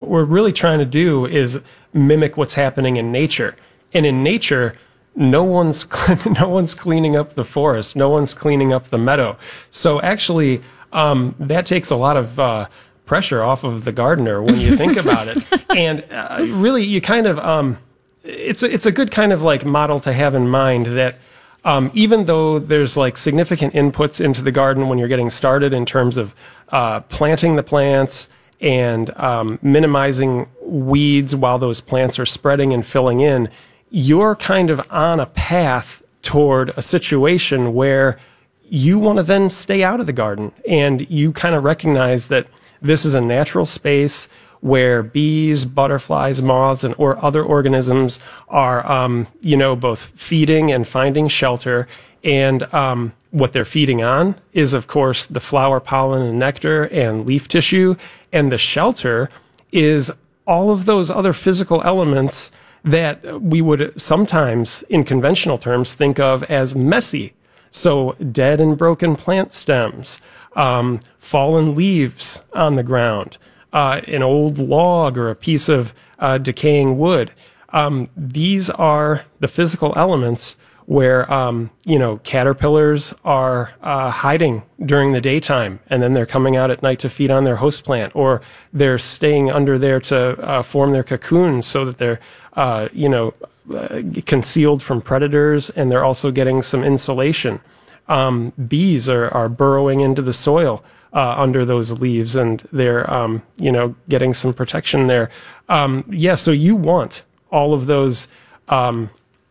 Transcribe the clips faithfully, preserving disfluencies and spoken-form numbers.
we're really trying to do is mimic what's happening in nature. And in nature, no one's no one's cleaning up the forest, no one's cleaning up the meadow. So actually, um, that takes a lot of uh, pressure off of the gardener when you think about it. And uh, really, you kind of um, it's a, it's a good kind of like model to have in mind that. Um, even though there's like significant inputs into the garden when you're getting started in terms of uh, planting the plants and um, minimizing weeds while those plants are spreading and filling in, you're kind of on a path toward a situation where you want to then stay out of the garden, and you kind of recognize that this is a natural space where bees, butterflies, moths, and or other organisms are, um, you know, both feeding and finding shelter. And um, what they're feeding on is, of course, the flower pollen and nectar and leaf tissue. And the shelter is all of those other physical elements that we would sometimes, in conventional terms, think of as messy. So dead and broken plant stems, um, fallen leaves on the ground, Uh, an old log or a piece of uh, decaying wood. Um, these are the physical elements where, um, you know, caterpillars are uh, hiding during the daytime, and then they're coming out at night to feed on their host plant, or they're staying under there to uh, form their cocoons so that they're, uh, you know, uh, concealed from predators, and they're also getting some insulation. Um, bees are, are burrowing into the soil Uh, under those leaves, and they're, um, you know, getting some protection there. Um, yeah, so you want all of those, um,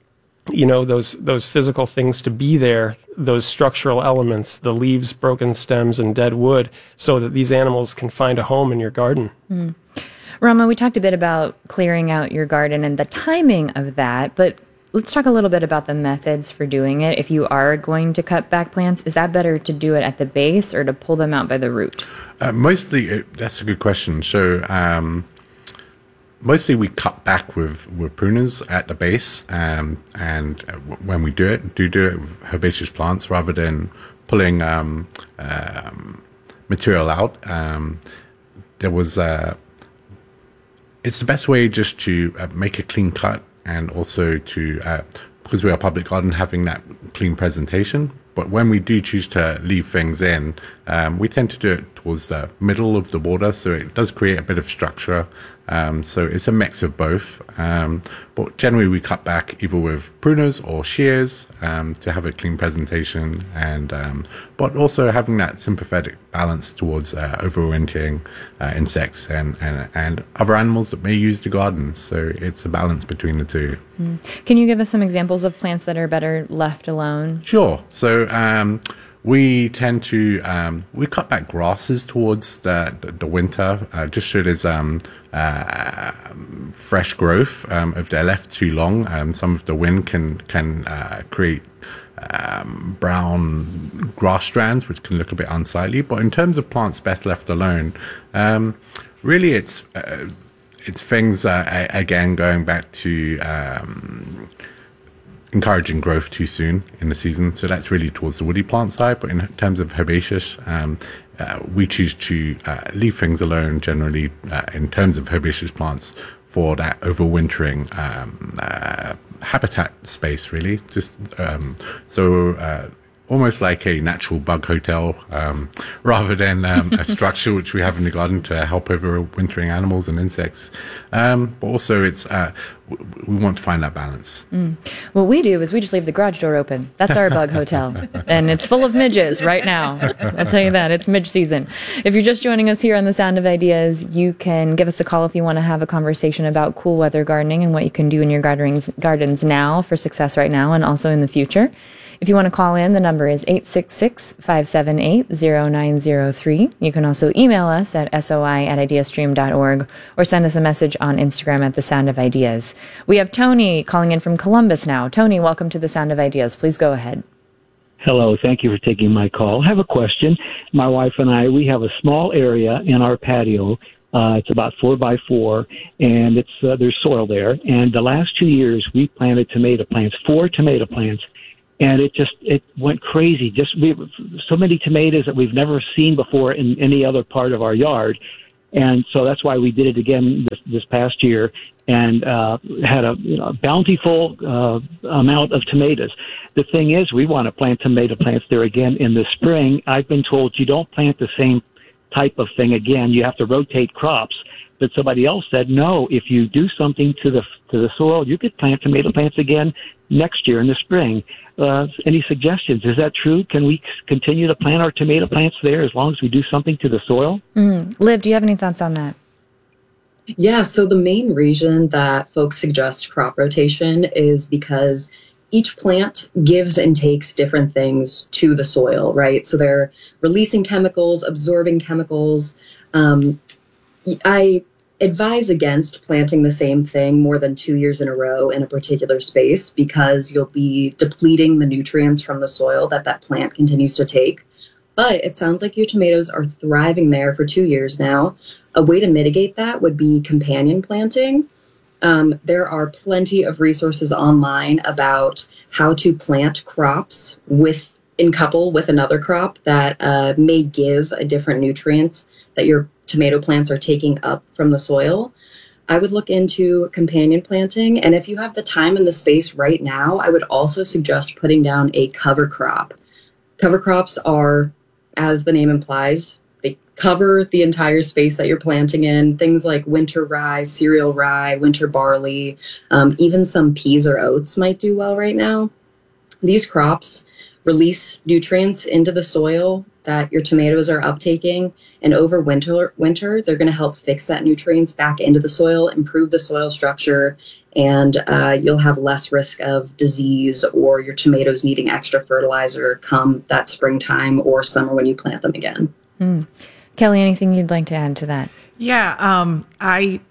you know, those those physical things to be there, those structural elements, the leaves, broken stems, and dead wood, so that these animals can find a home in your garden. Mm. Rama, we talked a bit about clearing out your garden and the timing of that, but let's talk a little bit about the methods for doing it. If you are going to cut back plants, is that better to do it at the base or to pull them out by the root? Uh, mostly, uh, that's a good question. So, um, mostly we cut back with, with pruners at the base, um, and uh, w- when we do it, do do it with herbaceous plants rather than pulling um, um, material out. Um, there was, uh, it's the best way just to uh, make a clean cut. And also to, uh, because we are a public garden, having that clean presentation. But when we do choose to leave things in, um, we tend to do it towards the middle of the border, so it does create a bit of structure. Um, so it's a mix of both. Um, but generally we cut back either with pruners or shears um, to have a clean presentation, and um, but also having that sympathetic balance towards uh, overwintering uh, insects and, and, and other animals that may use the garden. So it's a balance between the two. Mm. Can you give us some examples of plants that are better left alone? Sure. So um, we tend to, um, we cut back grasses towards the, the, the winter, uh, just so there's um, uh, fresh growth. Um, if they're left too long, um, some of the wind can, can uh, create um, brown grass strands, which can look a bit unsightly. But in terms of plants best left alone, um, really it's, uh, it's things, uh, again, going back to um, encouraging growth too soon in the season. So that's really towards the woody plant side. But in terms of herbaceous, um, uh, we choose to uh, leave things alone generally uh, in terms of herbaceous plants for that overwintering um, uh, habitat space, really. Just um, so uh, almost like a natural bug hotel, um, rather than um, a structure which we have in the garden to help overwintering animals and insects. Um, but also, it's uh, w- we want to find that balance. Mm. What we do is we just leave the garage door open. That's our bug hotel, and it's full of midges right now. I'll tell you that, it's midge season. If you're just joining us here on The Sound of Ideas, you can give us a call if you want to have a conversation about cool weather gardening and what you can do in your gardens gardens now for success right now and also in the future. If you want to call in, the number is eight six six, five seven eight, zero nine zero three. You can also email us at soi at ideastream dot org or send us a message on Instagram at The Sound of Ideas. We have Tony calling in from Columbus now. Tony, welcome to The Sound of Ideas. Please go ahead. Hello. Thank you for taking my call. I have a question. My wife and I, we have a small area in our patio. Uh, it's about four by four, and it's uh, there's soil there. And the last two years, we planted tomato plants, four tomato plants. And it just, it went crazy. Just we, so many tomatoes that we've never seen before in any other part of our yard. And so that's why we did it again this, this past year and uh, had a you know, bountiful uh, amount of tomatoes. The thing is, we want to plant tomato plants there again in the spring. I've been told you don't plant the same type of thing again. You have to rotate crops. But somebody else said, no, if you do something to the to the soil, you could plant tomato plants again next year in the spring. Uh, any suggestions? Is that true? Can we continue to plant our tomato plants there as long as we do something to the soil? Mm. Liv, do you have any thoughts on that? Yeah, so the main reason that folks suggest crop rotation is because each plant gives and takes different things to the soil, right? So they're releasing chemicals, absorbing chemicals. Um, I advise against planting the same thing more than two years in a row in a particular space because you'll be depleting the nutrients from the soil that that plant continues to take. But it sounds like your tomatoes are thriving there for two years now. A way to mitigate that would be companion planting. Um, there are plenty of resources online about how to plant crops with in couple with another crop that uh, may give a different nutrients that your tomato plants are taking up from the soil. I would look into companion planting. And if you have the time and the space right now, I would also suggest putting down a cover crop. Cover crops are, as the name implies, they cover the entire space that you're planting in. Things like winter rye, cereal rye, winter barley, um, even some peas or oats might do well right now. These crops release nutrients into the soil that your tomatoes are uptaking, and over winter, winter they're going to help fix that nutrients back into the soil, improve the soil structure, and uh, you'll have less risk of disease or your tomatoes needing extra fertilizer come that springtime or summer when you plant them again. Mm. Kelly, anything you'd like to add to that? Yeah, um, I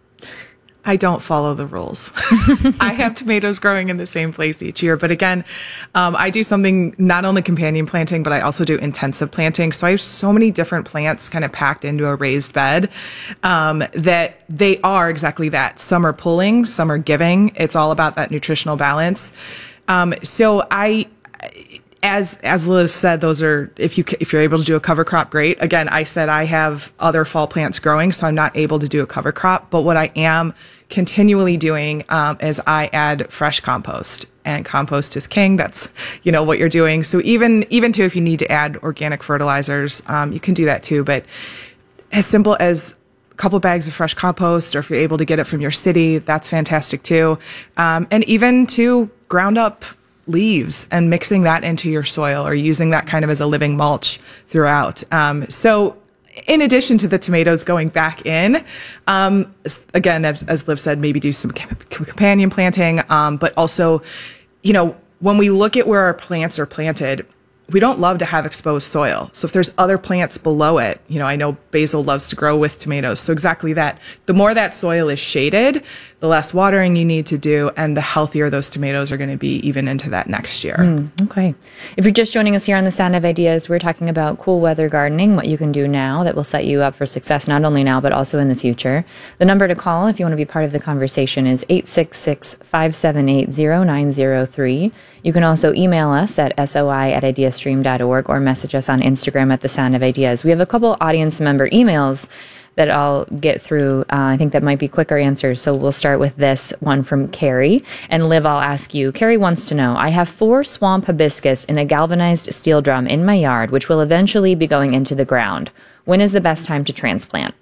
I don't follow the rules. I have tomatoes growing in the same place each year. But again, um, I do something, not only companion planting, but I also do intensive planting. So I have so many different plants kind of packed into a raised bed um, that they are exactly that. Some are pulling, some are giving. It's all about that nutritional balance. Um, so I... As as Liz said, those are, if you if you're able to do a cover crop, great. Again, I said I have other fall plants growing, so I'm not able to do a cover crop. But what I am continually doing um, is I add fresh compost, and compost is king. That's, you know, what you're doing. So even even too, if you need to add organic fertilizers, um, you can do that too. But as simple as a couple bags of fresh compost, or if you're able to get it from your city, that's fantastic too. Um, and even to ground up leaves and mixing that into your soil, or using that kind of as a living mulch throughout. Um, so in addition to the tomatoes going back in, um, again, as, as Liv said, maybe do some companion planting, um, but also, you know, when we look at where our plants are planted, we don't love to have exposed soil. So if there's other plants below it, you know, I know basil loves to grow with tomatoes. So exactly that. The more that soil is shaded, the less watering you need to do, and the healthier those tomatoes are going to be even into that next year. Mm, okay. If you're just joining us here on The Sound of Ideas, we're talking about cool weather gardening, what you can do now that will set you up for success, not only now, but also in the future. The number to call if you want to be part of the conversation is eight six six, five seven eight, zero nine zero three. You can also email us at soi at ideastream dot org or message us on Instagram at The Sound of Ideas. We have a couple audience member emails that I'll get through. Uh, I think that might be quicker answers. So we'll start with this one from Carrie. And Liv, I'll ask you. Carrie wants to know, I have four swamp hibiscus in a galvanized steel drum in my yard, which will eventually be going into the ground. When is the best time to transplant?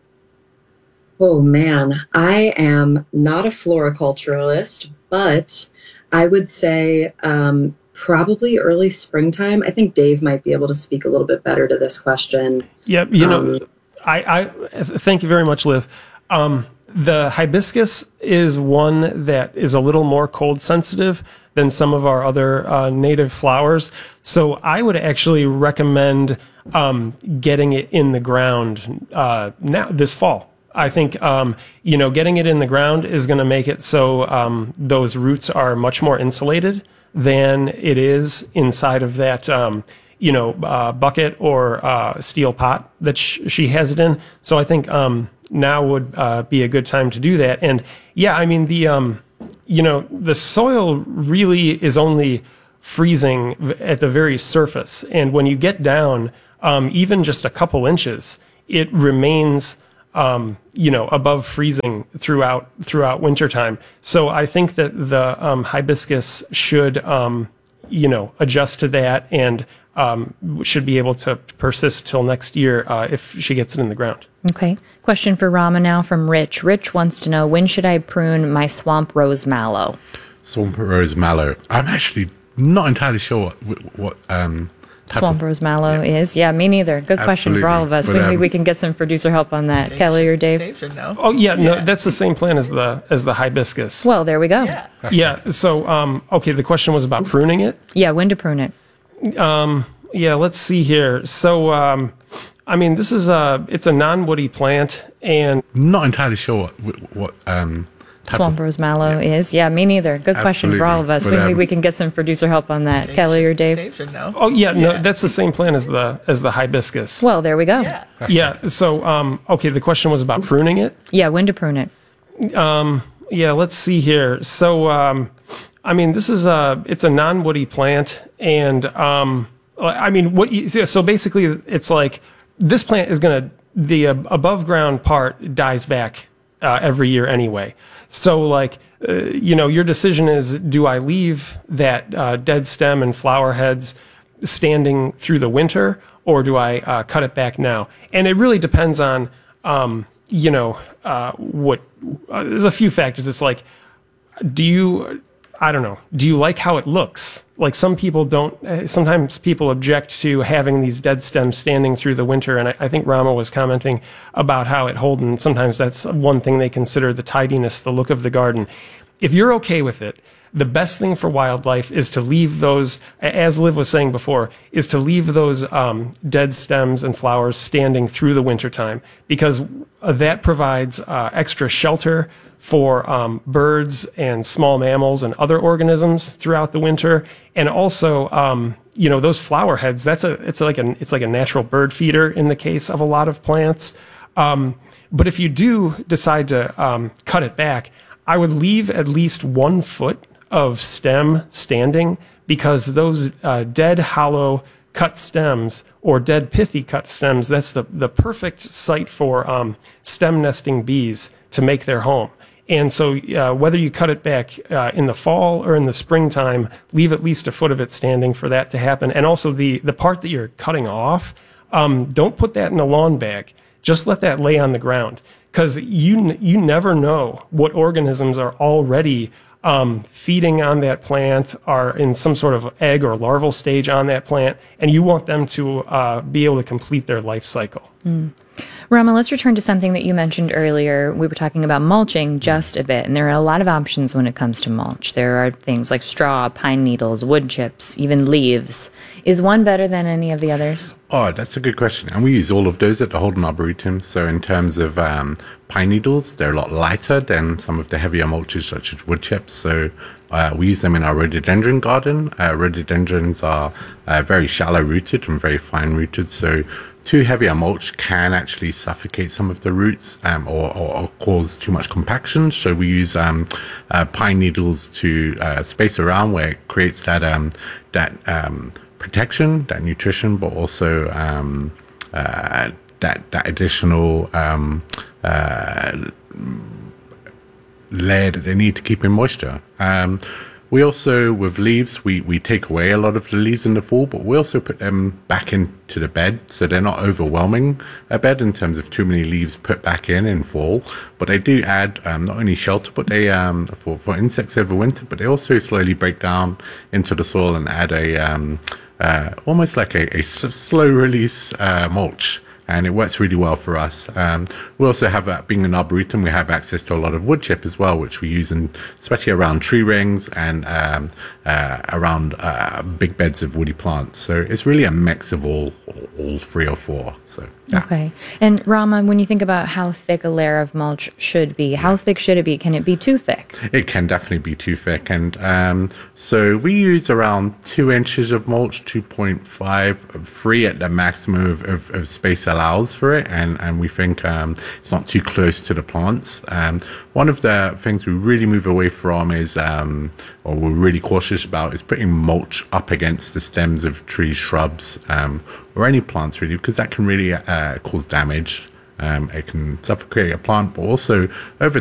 Oh man, I am not a floriculturalist, but I would say um, probably early springtime. I think Dave might be able to speak a little bit better to this question. Yep, you know, Um, I, I thank you very much, Liv. Um, the hibiscus is one that is a little more cold sensitive than some of our other uh, native flowers. So I would actually recommend um, getting it in the ground uh, now this fall. I think, um, you know, getting it in the ground is going to make it so um, those roots are much more insulated than it is inside of that, um, you know, uh, bucket or uh, steel pot that sh- she has it in. So I think um, now would uh, be a good time to do that. And yeah, I mean, the, um, you know, the soil really is only freezing v- at the very surface. And when you get down um, even just a couple inches, it remains um, you know, above freezing throughout throughout wintertime. So I think that the um, hibiscus should, um, you know, adjust to that and um, should be able to persist till next year uh, if she gets it in the ground. Okay. Question for Rama now from Rich. Rich wants to know, when should I prune my swamp rose mallow? Swamp rose mallow. I'm actually not entirely sure what, what um, type Swamp of, rose mallow yeah. is. Yeah, me neither. Good question for all of us. But, Maybe um, we can get some producer help on that. Dave Kelly should, or Dave? Dave should know. Oh yeah, no, Yeah. that's the same plant as the as the hibiscus. Well, there we go. Yeah. Yeah. So um, okay, the question was about pruning it. Yeah, when to prune it. Yeah, let's see here. So, um, I mean, this is a, it's a non-woody plant, and Not entirely sure what, what um, type Swamp of, rose mallow is. Yeah, me neither. Good question for all of us. Absolutely. But, Maybe um, we can get some producer help on that. Dave Kelly should, or Dave? Dave should know. oh yeah, no, Yeah. that's the same plant as the as the hibiscus. Well, there we go. Yeah. Yeah. So, um, okay, the question was about pruning it. Yeah, when to prune it. Yeah, let's see here. So, um, I mean, this is a, it's a non-woody plant, and um, I mean, what? You, yeah, so basically, it's like this plant is going to, the uh, above ground part dies back uh, every year anyway. So, like, uh, you know, your decision is: do I leave that uh, dead stem and flower heads standing through the winter, or do I uh, cut it back now? And it really depends on, um, you know, uh, what. Uh, there's a few factors. It's like, do you, I don't know, do you like how it looks? Like some people don't, uh, sometimes people object to having these dead stems standing through the winter. And I, I think Rama was commenting about how at Holden, sometimes that's one thing they consider: the tidiness, the look of the garden. If you're okay with it, the best thing for wildlife is to leave those, as Liv was saying before, is to leave those um, dead stems and flowers standing through the wintertime, because uh, that provides uh, extra shelter for um, birds and small mammals and other organisms throughout the winter. And also, um, you know, those flower heads, that's a, it's like a, it's like a natural bird feeder in the case of a lot of plants. Um, but if you do decide to um, cut it back, I would leave at least one foot of stem standing, because those uh, dead hollow cut stems or dead pithy cut stems, that's the, the perfect site for um, stem nesting bees to make their home. And so uh, whether you cut it back uh, in the fall or in the springtime, leave at least a foot of it standing for that to happen. And also the, the part that you're cutting off, um, don't put that in a lawn bag. Just let that lay on the ground, because you, you never know what organisms are already Um, feeding on that plant, are in some sort of egg or larval stage on that plant, and you want them to uh, be able to complete their life cycle. Mm. Rama, let's return to something that you mentioned earlier. We were talking about mulching just a bit, and there are a lot of options when it comes to mulch. There are things like straw, pine needles, wood chips, even leaves. Is one better than any of the others? Oh, that's a good question. And we use all of those at the Holden Arboretum. So in terms of um, pine needles, they're a lot lighter than some of the heavier mulches such as wood chips. So uh, we use them in our rhododendron garden. Uh, rhododendrons are uh, very shallow rooted and very fine rooted. So too heavy a mulch can actually suffocate some of the roots um, or, or, or cause too much compaction. So we use um, uh, pine needles to uh, space around, where it creates that um, that um, protection, that nutrition, but also um, uh, that that additional um, uh, layer that they need to keep in moisture. Um, we also, with leaves, we, we take away a lot of the leaves in the fall, but we also put them back into the bed, so they're not overwhelming a bed in terms of too many leaves put back in in fall. But they do add um, not only shelter, but they um, for, for insects over winter, but they also slowly break down into the soil and add a um, uh, almost like a, a s- slow release uh, mulch. And it works really well for us. Um, we also have, uh, being an arboretum, we have access to a lot of wood chip as well, which we use in, especially around tree rings and um, uh, around uh, big beds of woody plants. So it's really a mix of all, all three or four. So yeah. Okay. And Rama, when you think about how thick a layer of mulch should be, how thick should it be? Can it be too thick? It can definitely be too thick. And um, so we use around two inches of mulch, two point five, three at the maximum of, of, of space allows for it. And, and we think um, it's not too close to the plants. Um, one of the things we really move away from is, um, or we're really cautious about, is putting mulch up against the stems of trees, shrubs, um, or any plants really, because that can really uh, cause damage. Um, it can suffocate a plant, but also over